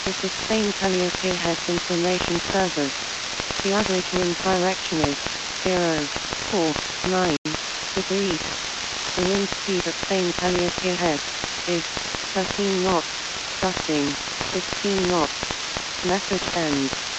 This is Spain Calliope Heads Information Service. The average wind direction is 049 degrees. The wind speed at Spain Calliope Head is 13 knots, gusting 15 knots. Message ends.